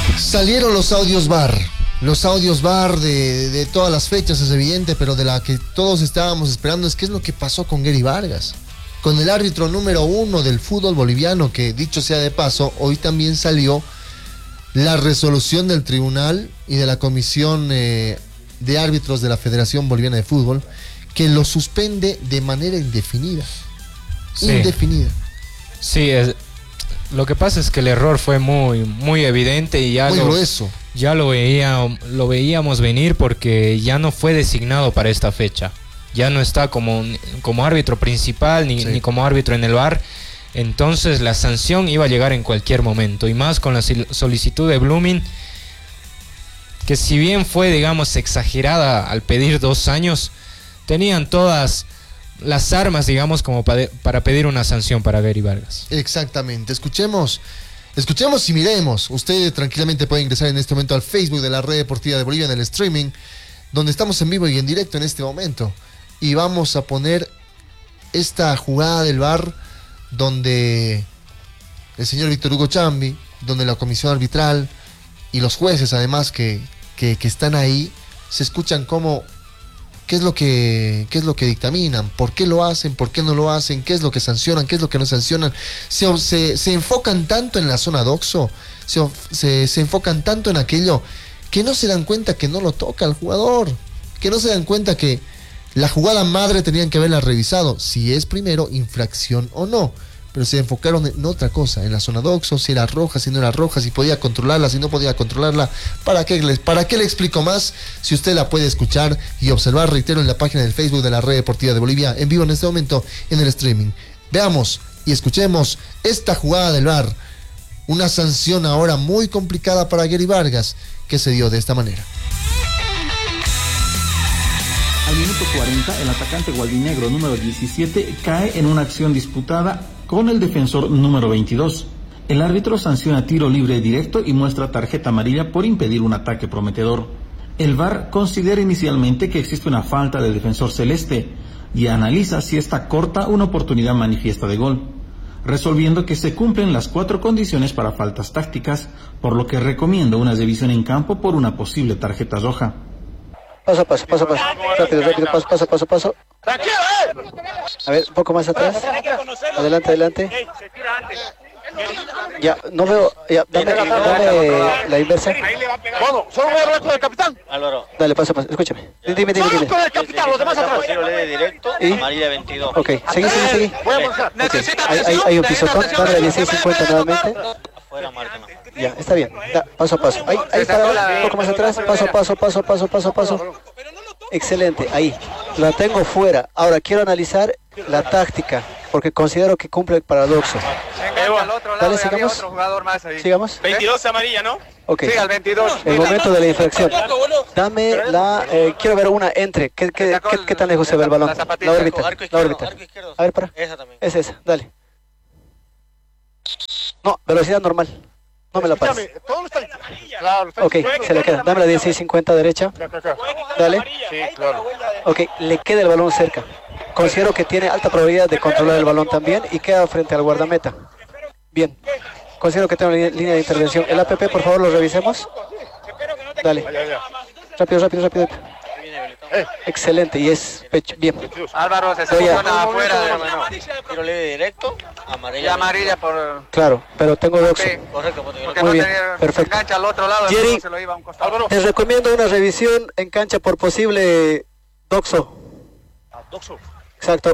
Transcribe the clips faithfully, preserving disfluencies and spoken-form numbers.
Salieron los audios V A R, los audios V A R de, de todas las fechas, es evidente, pero de la que todos estábamos esperando es qué es lo que pasó con Gary Vargas, con el árbitro número uno del fútbol boliviano, que dicho sea de paso, hoy también salió la resolución del tribunal y de la comisión eh, de árbitros de la Federación Boliviana de Fútbol, que lo suspende de manera indefinida. Sí. Indefinida. Sí, es, lo que pasa es que el error fue muy, muy evidente y ya muy lo, grueso. Ya lo veía, lo veíamos venir, porque ya no fue designado para esta fecha. Ya no está como, como árbitro principal ni, sí. ni como árbitro en el V A R. Entonces la sanción iba a llegar en cualquier momento, y más con la solicitud de Blooming, que si bien fue, digamos, exagerada al pedir dos años, tenían todas las armas, digamos, como para, para pedir una sanción para Gary Vargas. Exactamente. Escuchemos, escuchemos y miremos. Usted tranquilamente puede ingresar en este momento al Facebook de la Red Deportiva de Bolivia en el streaming, donde estamos en vivo y en directo en este momento, y vamos a poner esta jugada del V A R donde el señor Víctor Hugo Chambi, donde la comisión arbitral y los jueces además que, que, que están ahí, se escuchan cómo, qué es lo que, qué es lo que dictaminan, por qué lo hacen, por qué no lo hacen, qué es lo que sancionan, qué es lo que no sancionan. Se, se, se enfocan tanto en la zona doxo, se, se, se enfocan tanto en aquello, que no se dan cuenta que no lo toca al jugador, que no se dan cuenta que la jugada madre tenían que haberla revisado, si es primero infracción o no, pero se enfocaron en otra cosa, en la zona doxo, si era roja, si no era roja, si podía controlarla, si no podía controlarla. ¿Para qué, les, ¿Para qué le explico más? Si usted la puede escuchar y observar, reitero, en la página del Facebook de la Red Deportiva de Bolivia, en vivo en este momento en el streaming. Veamos y escuchemos esta jugada del V A R, una sanción ahora muy complicada para Gary Vargas, que se dio de esta manera. Al minuto cuarenta, el atacante gualdinegro número diecisiete cae en una acción disputada con el defensor número veintidós. El árbitro sanciona tiro libre directo y muestra tarjeta amarilla por impedir un ataque prometedor. El V A R considera inicialmente que existe una falta del defensor celeste y analiza si esta corta una oportunidad manifiesta de gol, resolviendo que se cumplen las cuatro condiciones para faltas tácticas, por lo que recomienda una revisión en campo por una posible tarjeta roja. Paso, paso, paso, paso. Rápido, rápido, paso, paso, paso, paso. A ver, un poco más atrás. Adelante, adelante. Ya, no veo. Ya, dame, dame la inversa. Bueno, solo voy a hablar con el capitán. Álvaro. Dale, paso, paso. Escúchame. Dime, dime, dime. Con el capitán, los demás atrás. Directo, ¿Y? amarilla veintidós. Ok, seguí, seguí, seguí. Voy a marcar. Okay. Hay, hay, hay un pisotón. Dame la dieciséis cincuenta nuevamente. Afuera, marca, no. Ya, está bien. Da, paso a paso. Ahí, ahí para, un poco más atrás. Paso a paso, paso, paso, paso, paso. Excelente, ahí. La tengo fuera. Ahora quiero analizar la táctica, porque considero que cumple el paradoxo. Dale, sigamos. Sigamos. veintidós amarilla, ¿no? Ok. Sí, al veintidós. El momento de la infracción. Dame la... Eh, quiero ver una entre. ¿Qué, qué, qué, qué tan lejos se ve el balón? La órbita. La órbita. A ver, para. Esa también. Es esa, dale. No, velocidad normal. No me la pases. Ok, se le queda. Dame la dieciséis cincuenta derecha. Dale. Sí, claro. Ok, le queda el balón cerca. Considero que tiene alta probabilidad de controlar el balón también y queda frente al guardameta. Bien. Considero que tiene una línea de intervención. El A P P, por favor, lo revisemos. Dale. Rápido, rápido, rápido. Excelente, y es pecho. Bien. Álvaro se sanciona afuera de mano. Tiro libre directo, amarilla. Y amarilla por... Claro, pero tengo doxo. Correcto, porque Muy bien, perfecto. Engancha al otro lado, Jerry, se lo iba a un costado. te recomiendo una revisión en cancha por posible doxo. Doxo. Exacto.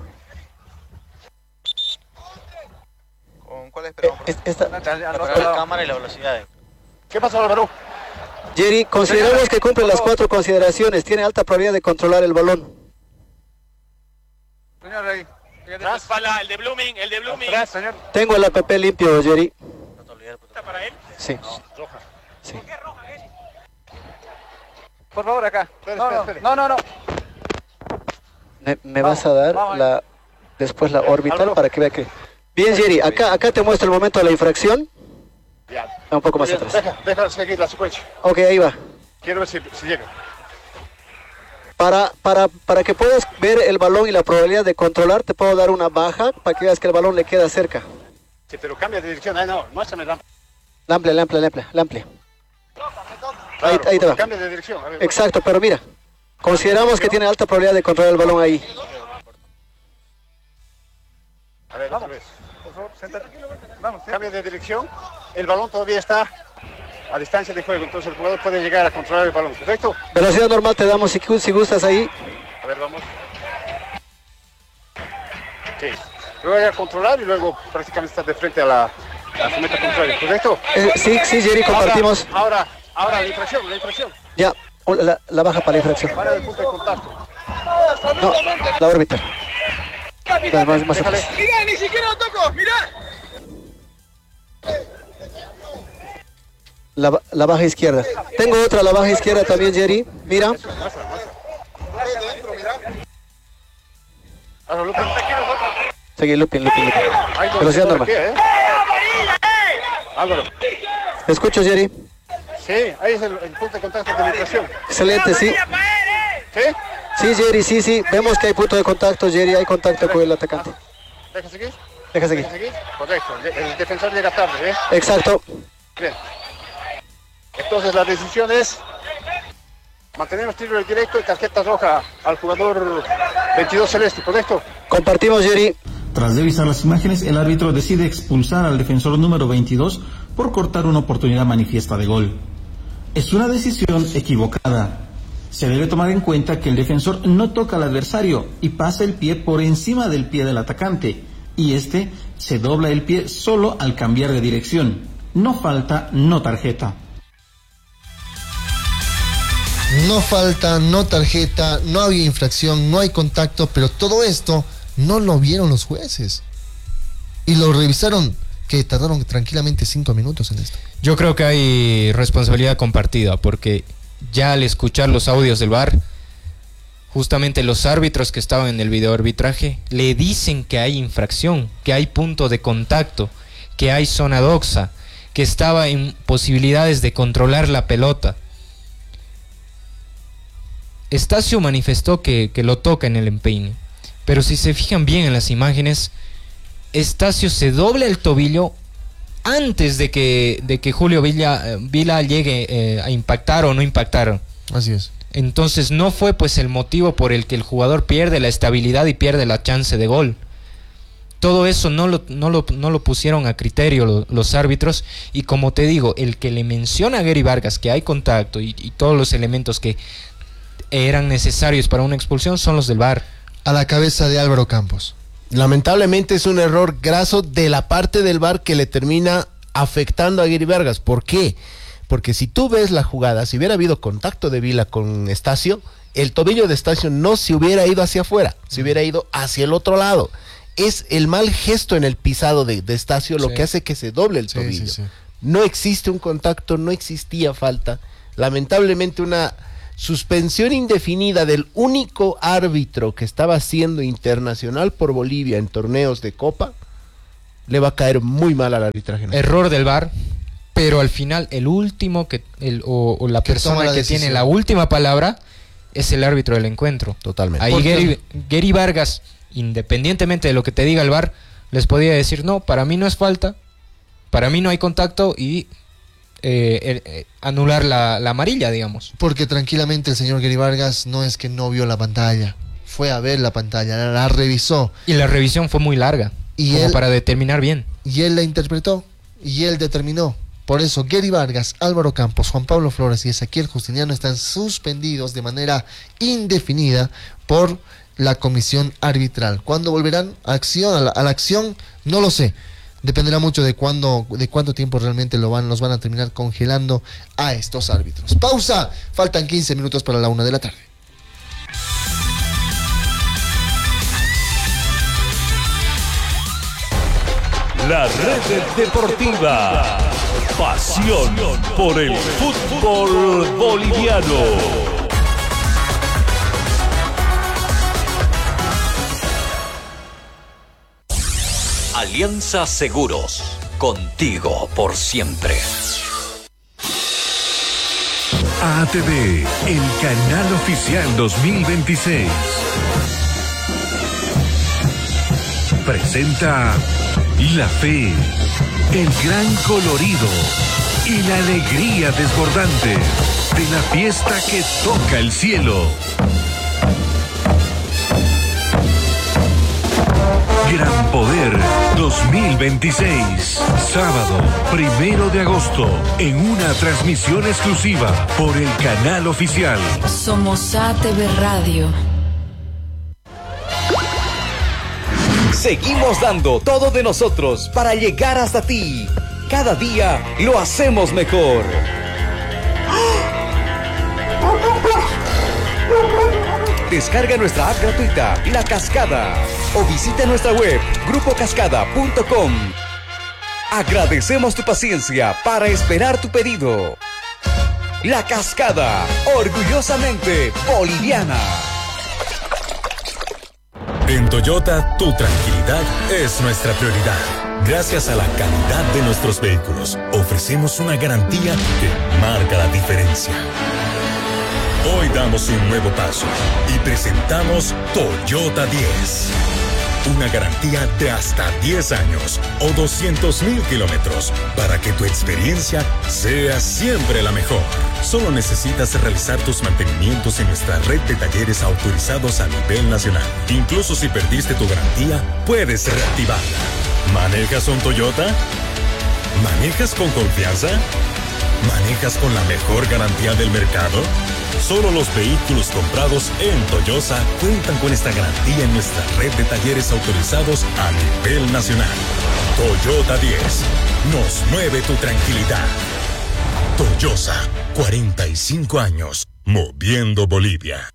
¿Con cuál esperamos? Eh, esta... la cámara y la velocidad. ¿Qué pasó, Álvaro? Jerry, consideramos que cumple las cuatro consideraciones. Tiene alta probabilidad de controlar el balón. Señor Rey. El de Blooming, el de Blooming. Señor. Tengo el A P P limpio, Jerry. ¿Está para él? Sí. Roja. Sí. ¿Por qué roja, eh? Por favor, acá. No, no, no, no, no. Me, me vas a dar la después la orbital para que vea que... Bien, Jerry, acá, acá te muestro el momento de la infracción. Ya. Un poco más atrás. Deja, deja seguir la secuencia. Ok, ahí va. Quiero ver si, si llega. Para, para, para que puedas ver el balón y la probabilidad de controlar, te puedo dar una baja para que veas que el balón le queda cerca. Sí, pero cambia de dirección. Ah, no, muéstrame la... La amplia, la amplia, la amplia, la amplia. Ahí, ahí te va. Cambia de dirección. A ver, Exacto, pero mira, consideramos que tiene alta probabilidad de controlar el balón ahí. A ver, otra vez. Por favor, siéntate. Vamos, cambia de dirección. El balón todavía está a distancia de juego, entonces el jugador puede llegar a controlar el balón, ¿correcto? Velocidad normal te damos si, si gustas ahí. A ver, vamos. Sí. Luego llega a controlar y luego prácticamente está de frente a la, a su meta contraria, ¿correcto? Eh, sí, sí, Jerry, compartimos. Ahora, ahora, ahora la infracción, la infracción. Ya, la, la baja para la infracción. Para el punto de contacto. No, la órbita. Más, más, más Déjale. atrás. Mira, ni siquiera lo toco, mira. La, la baja izquierda. Tengo otra, la baja izquierda también, Jerry. Mira. Ahora, Lupe. Seguí, looping, looping, looping. Ahí donde Velocidad está normal. el pie, ¿eh? Álvaro. ¿Me escucho, Jerry? Sí, ahí es el, el punto de contacto de la infracción. Excelente, sí. ¿Sí? Sí, Jerry, sí, sí. Vemos que hay punto de contacto, Jerry. Hay contacto con el atacante. ¿Deja seguir? Deja seguir. ¿Deja seguir? Correcto. El defensor llega tarde, ¿eh? Exacto. Bien. Entonces la decisión es mantenemos tiro directo y tarjeta roja al jugador veintidós celeste, ¿correcto? Compartimos, Jerry. Tras revisar las imágenes, el árbitro decide expulsar al defensor número veintidós por cortar una oportunidad manifiesta de gol. Es una decisión equivocada. Se debe tomar en cuenta que el defensor no toca al adversario y pasa el pie por encima del pie del atacante, y este se dobla el pie solo al cambiar de dirección. No falta, no tarjeta. No falta, no tarjeta, no había infracción, no hay contacto, pero todo esto no lo vieron los jueces. Y lo revisaron, que tardaron tranquilamente cinco minutos en esto. Yo creo que hay responsabilidad compartida, porque ya al escuchar los audios del V A R, justamente los árbitros que estaban en el videoarbitraje le dicen que hay infracción, que hay punto de contacto, que hay zona doxa, que estaba en posibilidades de controlar la pelota. Estacio manifestó que, que lo toca en el empeine, pero si se fijan bien en las imágenes, Estacio se dobla el tobillo antes de que, de que Julio Villa, Vila llegue eh, a impactar o no impactar. Así es. Entonces no fue pues el motivo por el que el jugador pierde la estabilidad y pierde la chance de gol. Todo eso no lo, no lo, no lo pusieron a criterio lo, los árbitros, y como te digo, el que le menciona a Gary Vargas que hay contacto y, y todos los elementos que eran necesarios para una expulsión son los del V A R. A la cabeza de Álvaro Campos. Lamentablemente es un error graso de la parte del V A R que le termina afectando a Gary Vargas. ¿Por qué? Porque si tú ves la jugada, si hubiera habido contacto de Vila con Estacio, el tobillo de Estacio no se hubiera ido hacia afuera, se hubiera ido hacia el otro lado. Es el mal gesto en el pisado de, de Estacio lo Sí. que hace que se doble el Sí, tobillo. sí, sí. No existe un contacto, no existía falta. Lamentablemente una suspensión indefinida del único árbitro que estaba siendo internacional por Bolivia en torneos de Copa le va a caer muy mal al arbitraje. Error del V A R, pero al final el último que el, o, o la Que persona toma la que decisión. tiene la última palabra es el árbitro del encuentro. Totalmente. Ahí Porque- Gary, Gary Vargas, independientemente de lo que te diga el V A R, les podía decir, no, para mí no es falta, para mí no hay contacto, y eh, eh, eh, anular la, la amarilla, digamos. Porque tranquilamente el señor Gary Vargas no es que no vio la pantalla, fue a ver la pantalla, la, la revisó Y la revisión fue muy larga, Y como él- para determinar bien. y él la interpretó y él determinó. Por eso Gary Vargas, Álvaro Campos, Juan Pablo Flores y Ezequiel Justiniano están suspendidos de manera indefinida por la comisión arbitral. ¿Cuándo volverán a acción a la, a la acción? No lo sé. Dependerá mucho de cuándo, de cuánto tiempo realmente lo van, los van a terminar congelando a estos árbitros. Pausa. Faltan quince minutos para la una de la tarde. La red deportiva. Pasión por el fútbol boliviano. Alianza Seguros, contigo por siempre. A T V, el canal oficial dos mil veintiséis. Presenta La Fe, el gran colorido. y la alegría desbordante de la fiesta que toca el cielo. Gran Poder dos mil veintiséis, sábado primero de agosto, en una transmisión exclusiva por el canal oficial. Somos A T V Radio. Seguimos dando todo de nosotros para llegar hasta ti. Cada día lo hacemos mejor. Descarga nuestra app gratuita, La Cascada, o visita nuestra web, grupo cascada punto com. Agradecemos tu paciencia para esperar tu pedido. La Cascada, orgullosamente boliviana. En Toyota, tu tranquilidad es nuestra prioridad. Gracias a la calidad de nuestros vehículos, ofrecemos una garantía que marca la diferencia. Hoy damos un nuevo paso y presentamos Toyota diez. Una garantía de hasta diez años o doscientos mil kilómetros para que tu experiencia sea siempre la mejor. Solo necesitas realizar tus mantenimientos en nuestra red de talleres autorizados a nivel nacional. Incluso si perdiste tu garantía, puedes reactivarla. ¿Manejas un Toyota? ¿Manejas con confianza? ¿Manejas con la mejor garantía del mercado? Solo los vehículos comprados en Toyosa cuentan con esta garantía en nuestra red de talleres autorizados a nivel nacional. Toyota diez. Nos mueve tu tranquilidad. Toyosa. cuarenta y cinco años. Moviendo Bolivia.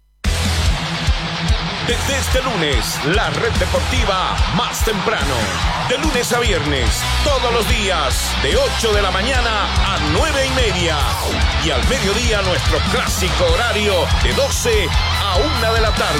Desde este lunes, la red deportiva más temprano. De lunes a viernes, todos los días, de ocho de la mañana a nueve y media. Y al mediodía, nuestro clásico horario de doce a una de la tarde.